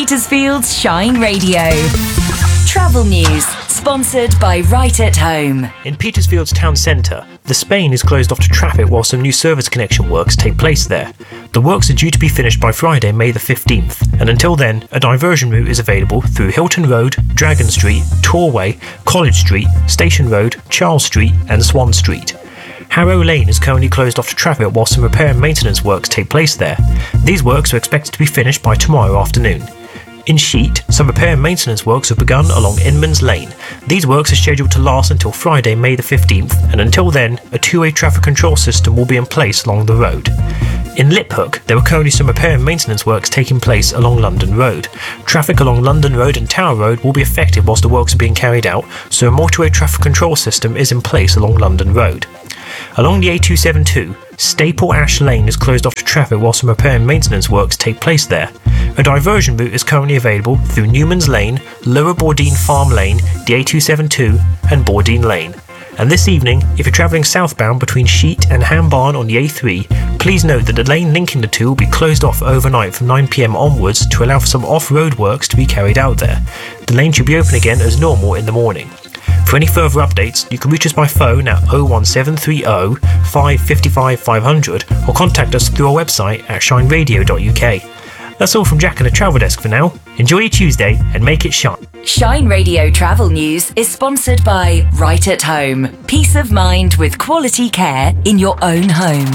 Petersfield's Shine Radio. Travel news, sponsored by Right at Home. In Petersfield's town centre, the Spain is closed off to traffic while some new service connection works take place there. The works are due to be finished by Friday, May the 15th, and until then, a diversion route is available through Hilton Road, Dragon Street, Torway, College Street, Station Road, Charles Street and Swan Street. Harrow Lane is currently closed off to traffic while some repair and maintenance works take place there. These works are expected to be finished by tomorrow afternoon. In Sheet, some repair and maintenance works have begun along Inman's Lane. These works are scheduled to last until Friday, May the 15th, and until then, a two-way traffic control system will be in place along the road. In Liphook, there are currently some repair and maintenance works taking place along London Road. Traffic along London Road and Tower Road will be affected whilst the works are being carried out, so a multi-way traffic control system is in place along London Road. Along the A272, Staple Ash Lane is closed off to traffic while some repair and maintenance works take place there. A diversion route is currently available through Newman's Lane, Lower Bordeen Farm Lane, the A272 and Bordeen Lane. And this evening, if you're travelling southbound between Sheet and Ham Barn on the A3, please note that the lane linking the two will be closed off overnight from 9 PM onwards to allow for some off-road works to be carried out there. The lane should be open again as normal in the morning. For any further updates, you can reach us by phone at 01730 555 500 or contact us through our website at shineradio.uk. That's all from Jack and the Travel Desk for now. Enjoy your Tuesday and make it shine. Shine Radio Travel News is sponsored by Right at Home. Peace of mind with quality care in your own home.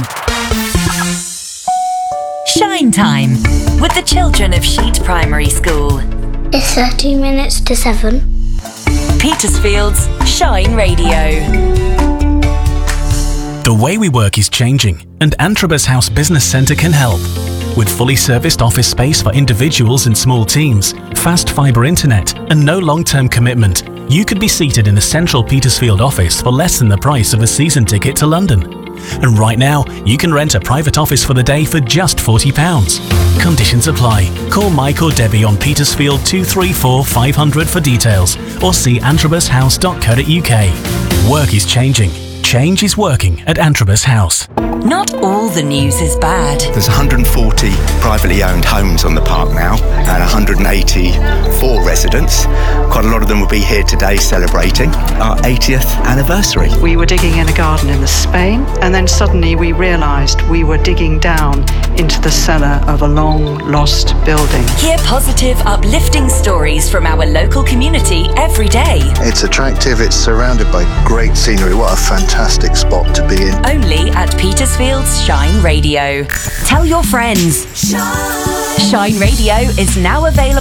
Shine Time with the children of Sheet Primary School. It's 30 minutes to 7. Petersfield's Shine Radio. The way we work is changing, and Antrobus House Business Centre can help. With fully serviced office space for individuals and small teams, fast fibre internet, and no long-term commitment, you could be seated in a central Petersfield office for less than the price of a season ticket to London. And right now, you can rent a private office for the day for just £40. Conditions apply. Call Mike or Debbie on Petersfield 234 500 for details, or see antrobushouse.co.uk. Work is changing. Change is working at Antrobus House. Not all the news is bad. There's 140 privately owned homes on the park now and 184 residents. Quite a lot of them will be here today celebrating our 80th anniversary. We were digging in a garden in the Spain, and then suddenly we realised we were digging down into the cellar of a long-lost building. Hear positive, uplifting stories from our local community every day. It's attractive, it's surrounded by great scenery. What a fantastic spot to be in. Only at Petersfield's Shine Radio. Tell your friends. Shine Radio is now available